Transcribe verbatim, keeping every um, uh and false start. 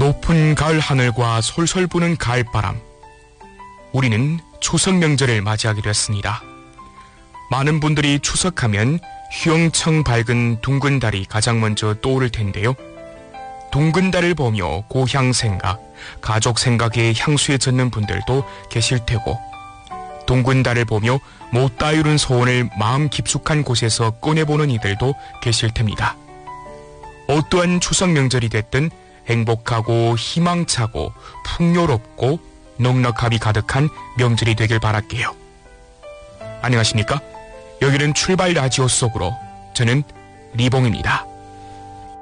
높은 가을 하늘과 솔솔 부는 가을바람. 우리는 추석 명절을 맞이하게 되었습니다. 많은 분들이 추석하면 휘영청 밝은 둥근 달이 가장 먼저 떠오를 텐데요. 둥근 달을 보며 고향 생각, 가족 생각에 향수에 젖는 분들도 계실 테고, 둥근 달을 보며 못다 이룬 소원을 마음 깊숙한 곳에서 꺼내보는 이들도 계실 테입니다. 어떠한 추석 명절이 됐든 행복하고 희망차고 풍요롭고 넉넉함이 가득한 명절이 되길 바랄게요. 안녕하십니까? 여기는 출발 라디오 속으로, 저는 리봉입니다.